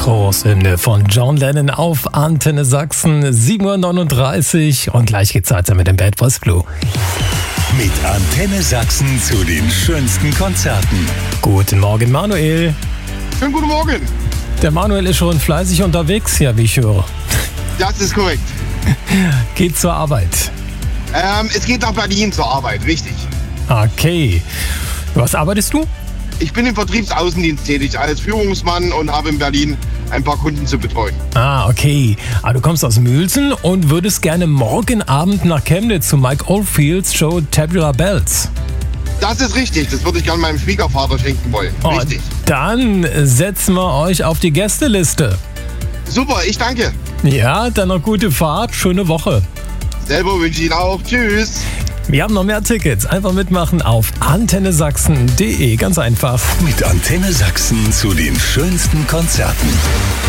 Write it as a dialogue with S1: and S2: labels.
S1: Großhymne von John Lennon auf Antenne Sachsen, 7:39 Uhr und gleich geht's weiter mit dem Bad Boys Blue.
S2: Mit Antenne Sachsen zu den schönsten Konzerten.
S1: Guten Morgen, Manuel.
S3: Schönen guten Morgen.
S1: Der Manuel ist schon fleißig unterwegs, ja, wie ich höre.
S3: Das ist korrekt.
S1: Geht zur Arbeit.
S3: Es geht nach Berlin zur Arbeit, richtig.
S1: Okay. Was arbeitest du?
S3: Ich bin im Vertriebsaußendienst tätig als Führungsmann und habe in Berlin ein paar Kunden zu betreuen.
S1: Ah, okay. Aber du kommst aus Mülsen und würdest gerne morgen Abend nach Chemnitz zu Mike Oldfields Show Tubular Bells.
S3: Das ist richtig, das würde ich gerne meinem Schwiegervater schenken wollen. Richtig.
S1: Dann setzen wir euch auf die Gästeliste.
S3: Super, ich danke.
S1: Ja, dann noch gute Fahrt, schöne Woche.
S3: Selber wünsche ich Ihnen auch. Tschüss.
S1: Wir haben noch mehr Tickets. Einfach mitmachen auf antennesachsen.de. Ganz einfach.
S2: Mit Antenne Sachsen zu den schönsten Konzerten.